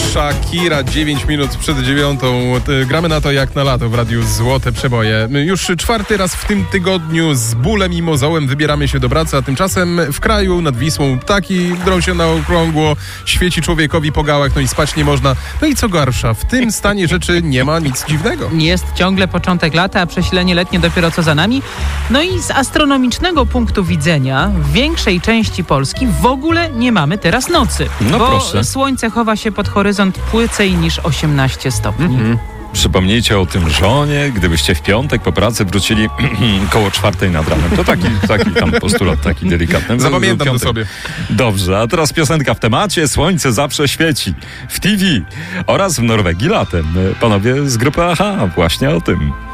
Shakira, 9 minut przed 9. Gramy na to jak na lato w Radiu Złote Przeboje. Już 4. raz w tym tygodniu z bólem i mozołem wybieramy się do pracy, a tymczasem w kraju nad Wisłą ptaki drą się na okrągło, świeci człowiekowi po gałach, no i spać nie można. No i co gorsza, w tym stanie rzeczy nie ma nic dziwnego. Jest ciągle początek lata, a przesilenie letnie dopiero co za nami. No i z astronomicznego punktu widzenia w większej części Polski w ogóle nie mamy teraz nocy. No bo proszę. Słońce chowa się pod horyzont płycej niż 18 stopni. Przypomnijcie o tym żonie, gdybyście w piątek po pracy wrócili koło 4 nad ranem. To taki tam postulat, taki delikatny. Zapamiętam to sobie. Dobrze, a teraz piosenka w temacie. Słońce zawsze świeci. W TV oraz w Norwegii latem. Panowie z grupy AHA właśnie o tym.